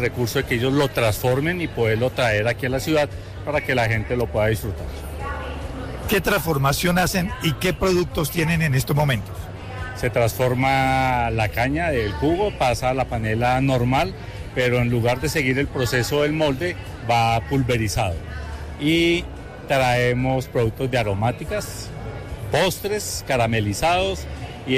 recurso de que ellos lo transformen y poderlo traer aquí a la ciudad para que la gente lo pueda disfrutar. ¿Qué transformación hacen y qué productos tienen en estos momentos? Se transforma la caña del jugo, pasa a la panela normal, pero en lugar de seguir el proceso del molde, va pulverizado. Y traemos productos de aromáticas, postres caramelizados, y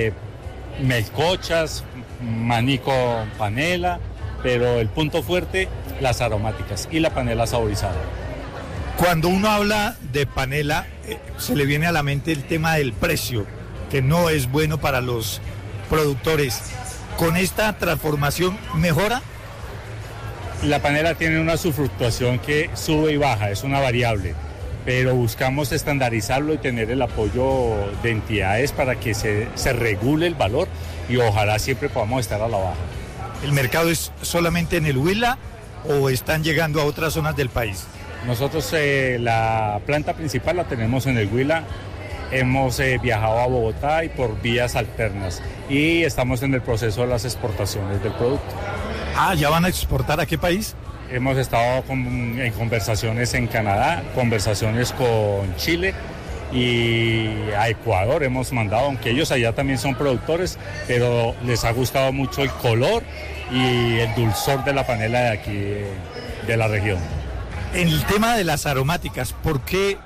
melcochas, maní con panela, pero el punto fuerte, las aromáticas y la panela saborizada. Cuando uno habla de panela, se le viene a la mente el tema del precio, que no es bueno para los productores. ¿Con esta transformación mejora? La panela tiene una subfluctuación que sube y baja, es una variable, pero buscamos estandarizarlo y tener el apoyo de entidades para que se regule el valor y ojalá siempre podamos estar a la baja. ¿El mercado es solamente en el Huila o están llegando a otras zonas del país? Nosotros la planta principal la tenemos en el Huila. Hemos viajado a Bogotá y por vías alternas y estamos en el proceso de las exportaciones del producto. ¿Ya van a exportar a qué país? Hemos estado en conversaciones en Canadá, conversaciones con Chile y a Ecuador hemos mandado, aunque ellos allá también son productores, pero les ha gustado mucho el color y el dulzor de la panela de aquí, de la región. En el tema de las aromáticas, ¿por qué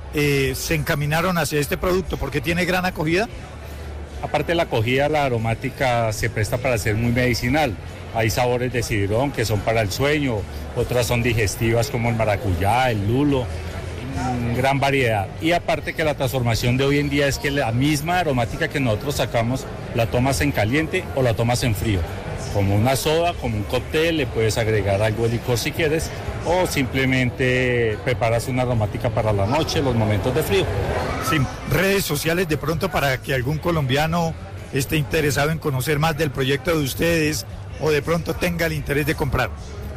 se encaminaron hacia este producto? ¿Porque tiene gran acogida? Aparte de la acogida, la aromática se presta para ser muy medicinal. Hay sabores de cidrón que son para el sueño, otras son digestivas como el maracuyá, el lulo, gran variedad. Y aparte que la transformación de hoy en día es que la misma aromática que nosotros sacamos la tomas en caliente o la tomas en frío. Como una soda, como un cóctel, le puedes agregar algo de licor si quieres, o simplemente preparas una aromática para la noche, los momentos de frío. Sí, redes sociales de pronto para que algún colombiano esté interesado en conocer más del proyecto de ustedes o de pronto tenga el interés de comprar.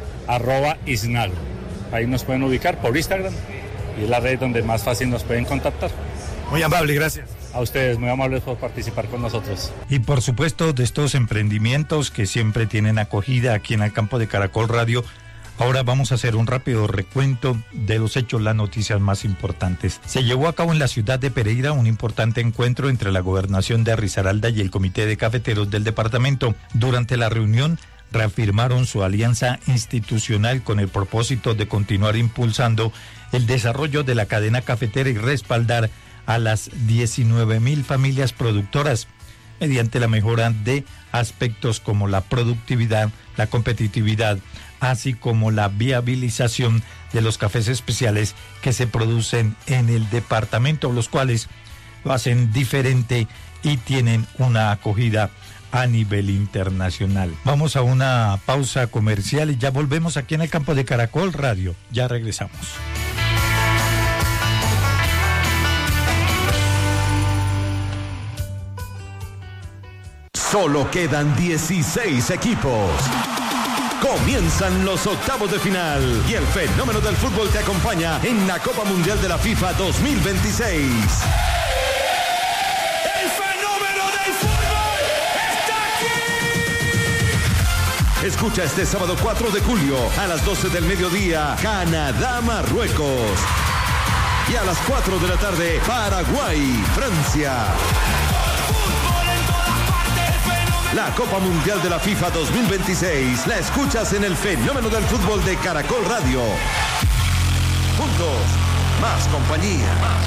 @isnagro. Ahí nos pueden ubicar por Instagram y es la red donde más fácil nos pueden contactar. Muy amable, gracias. A ustedes, muy amables por participar con nosotros. Y por supuesto de estos emprendimientos que siempre tienen acogida aquí en el campo de Caracol Radio, ahora vamos a hacer un rápido recuento de los hechos, las noticias más importantes. Se llevó a cabo en la ciudad de Pereira un importante encuentro entre la gobernación de Risaralda y el Comité de Cafeteros del departamento. Durante la reunión reafirmaron su alianza institucional con el propósito de continuar impulsando el desarrollo de la cadena cafetera y respaldar a las 19,000 familias productoras mediante la mejora de aspectos como la productividad, la competitividad, así como la viabilización de los cafés especiales que se producen en el departamento, los cuales lo hacen diferente y tienen una acogida a nivel internacional. Vamos a una pausa comercial y ya volvemos aquí en el campo de Caracol Radio. Ya regresamos. Solo quedan 16 equipos. Comienzan los octavos de final y el fenómeno del fútbol te acompaña en la Copa Mundial de la FIFA 2026. ¡El fenómeno del fútbol está aquí! Escucha este sábado 4 de julio a las 12 del mediodía, Canadá-Marruecos. Y a las 4 de la tarde, Paraguay-Francia. La Copa Mundial de la FIFA 2026 la escuchas en el fenómeno del fútbol de Caracol Radio. Juntos, más compañía. Más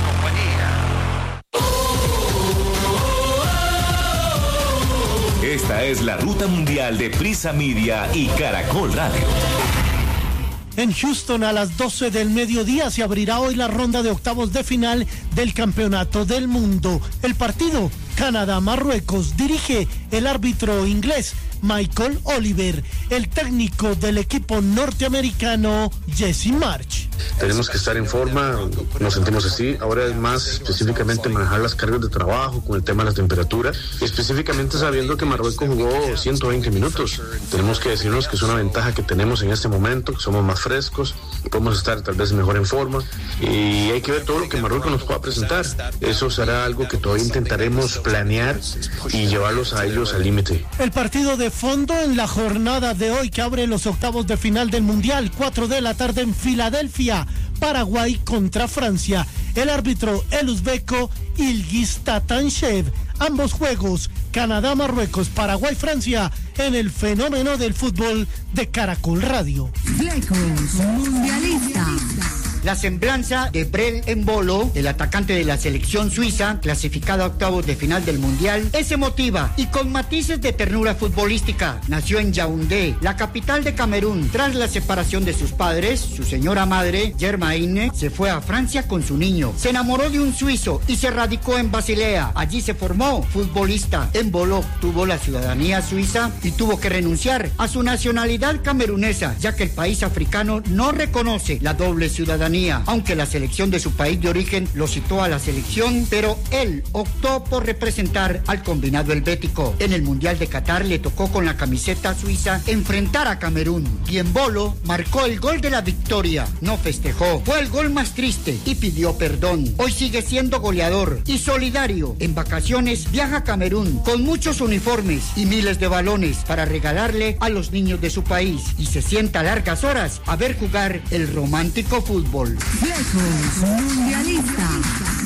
compañía. Esta es la ruta mundial de Prisa Media y Caracol Radio. En Houston a las 12 del mediodía se abrirá hoy la ronda de octavos de final del Campeonato del Mundo. El partido Canadá-Marruecos dirige el árbitro inglés Michael Oliver, el técnico del equipo norteamericano Jesse March. tenemos que estar en forma, nos sentimos así. Ahora es más específicamente manejar las cargas de trabajo con el tema de la temperatura, específicamente sabiendo que Marruecos jugó 120 minutos. Tenemos que decirnos que es una ventaja que tenemos en este momento, que somos más frescos, podemos estar tal vez mejor en forma y hay que ver todo lo que Marruecos nos pueda presentar. Eso será algo que todavía intentaremos planear y llevarlos a ellos al límite. El partido de fondo en la jornada de hoy que abre los octavos de final del Mundial, 4 de la tarde en Filadelfia, Paraguay contra Francia. El árbitro el uzbeco Ilgiz Tatanshev. Ambos juegos, Canadá-Marruecos, Paraguay-Francia, en el fenómeno del fútbol de Caracol Radio. Flecos Mundialista. La semblanza de Brel Embolo, el atacante de la selección suiza, clasificada a octavos de final del Mundial, es emotiva y con matices de ternura futbolística. Nació en Yaoundé, la capital de Camerún. Tras la separación de sus padres, su señora madre, Germaine, se fue a Francia con su niño. Se enamoró de un suizo y se radicó en Basilea. Allí se formó futbolista. Embolo tuvo la ciudadanía suiza y tuvo que renunciar a su nacionalidad camerunesa, ya que el país africano no reconoce la doble ciudadanía. Aunque la selección de su país de origen lo citó a la selección, pero él optó por representar al combinado helvético. En el Mundial de Qatar le tocó con la camiseta suiza enfrentar a Camerún y Embolo marcó el gol de la victoria. No festejó, fue el gol más triste y pidió perdón. Hoy sigue siendo goleador y solidario. En vacaciones viaja a Camerún con muchos uniformes y miles de balones para regalarle a los niños de su país y se sienta largas horas a ver jugar el romántico fútbol. Flecos Mundialista.